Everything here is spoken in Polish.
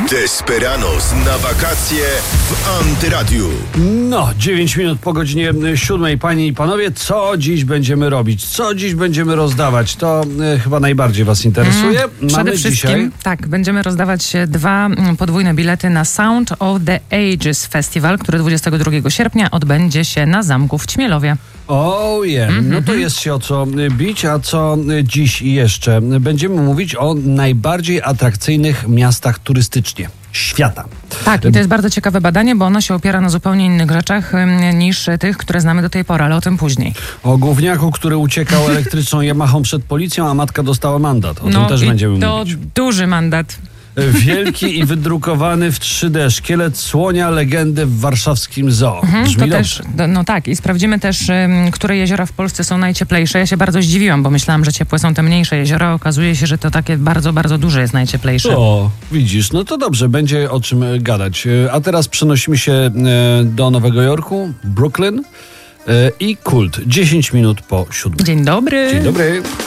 Desperados na wakacje w Antyradiu. 9 minut po godzinie 7. Panie i panowie, co dziś będziemy robić? Co dziś będziemy rozdawać? To chyba najbardziej was interesuje. Przede wszystkim, dzisiaj... tak, będziemy rozdawać 2 podwójne bilety na Sound of the Ages Festival, który 22 sierpnia odbędzie się na zamku w Ćmielowie. No to jest się o co bić, a co dziś jeszcze? Będziemy mówić o najbardziej atrakcyjnych miastach turystycznie świata. Tak, i to jest bardzo ciekawe badanie, bo ono się opiera na zupełnie innych rzeczach niż tych, które znamy do tej pory, ale o tym później. O gówniaku, który uciekał elektryczną Yamahą przed policją, a matka dostała mandat. O tym też będziemy mówić. To duży mandat. Wielki i wydrukowany w 3D szkielet słonia legendy w warszawskim zoo. Brzmi to też, no tak, i sprawdzimy też, które jeziora w Polsce są najcieplejsze. Ja się bardzo zdziwiłam, bo myślałam, że ciepłe są te mniejsze jeziora. Okazuje się, że to takie bardzo, bardzo duże jest najcieplejsze. O, widzisz, no to dobrze, będzie o czym gadać. A teraz przenosimy się do Nowego Jorku, Brooklyn i Kult. 10 minut po 7. Dzień dobry. Dzień dobry.